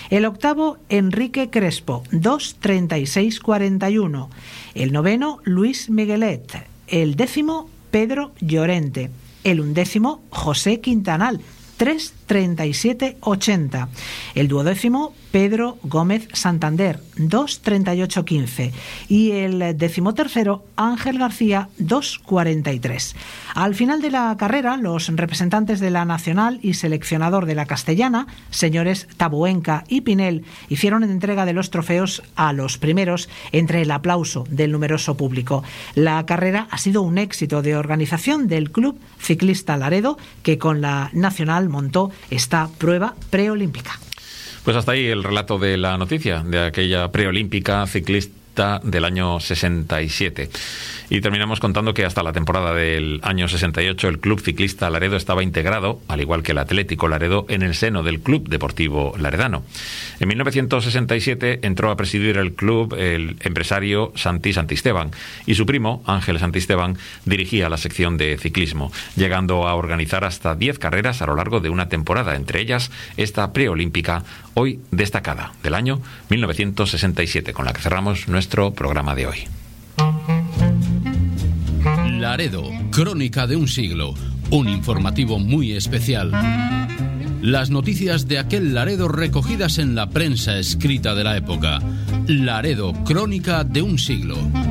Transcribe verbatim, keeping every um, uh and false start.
El octavo, Enrique Crespo, dos treinta y seis cuarenta y uno. El noveno, Luis Miguelet. El décimo, Pedro Llorente. El undécimo, José Quintanal, tres treinta y siete ochenta. El duodécimo, Pedro Gómez Santander, dos treinta y ocho quince. Y el decimotercero, Ángel García, dos cuarenta y tres. Al final de la carrera, los representantes de la Nacional y seleccionador de la Castellana, señores Tabuenca y Pinel, hicieron entrega de los trofeos a los primeros entre el aplauso del numeroso público. La carrera ha sido un éxito de organización del Club Ciclista Laredo, que con la Nacional montó esta prueba preolímpica. Pues hasta ahí el relato de la noticia de aquella preolímpica ciclista del año sesenta y siete. Y terminamos contando que hasta la temporada del año sesenta y ocho el Club Ciclista Laredo estaba integrado, al igual que el Atlético Laredo, en el seno del Club Deportivo Laredano. En mil novecientos sesenta y siete entró a presidir el club el empresario Santi Santisteban, y su primo, Ángel Santisteban, dirigía la sección de ciclismo, llegando a organizar hasta diez carreras a lo largo de una temporada, entre ellas esta preolímpica hoy destacada, del año mil novecientos sesenta y siete, con la que cerramos nuestro programa de hoy. Laredo, crónica de un siglo, un informativo muy especial. Las noticias de aquel Laredo recogidas en la prensa escrita de la época. Laredo, crónica de un siglo.